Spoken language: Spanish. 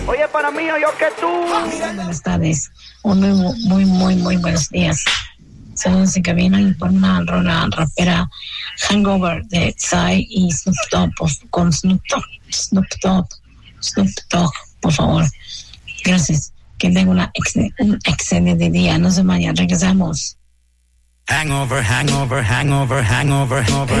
Oye, para mí, yo que tú. Buenas tardes. Muy buenos días. Saludos en cabina y por una rola rapera Hangover de Psy y Snoop Dogg con Snoop Dogg, por favor. Gracias. Que tenga un excelente día. No se vayan, regresamos. Hangover.